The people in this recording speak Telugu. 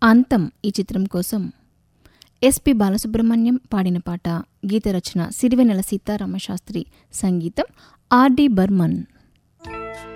అంతం ఈ చిత్రం కోసం ఎస్పి బాలసుబ్రహ్మణ్యం పాడిన పాట. గీత రచన సిరివెన్నెల సీతారామశాస్త్రి, సంగీతం ఆర్డి బర్మన్.